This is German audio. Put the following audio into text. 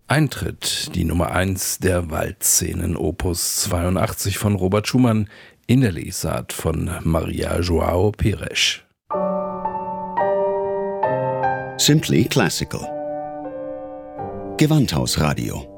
Eintritt, die Nummer 1 der Waldszenen, Opus 82 von Robert Schumann, in der Lesart von Maria João Pires. Simply Classical. Gewandhausradio.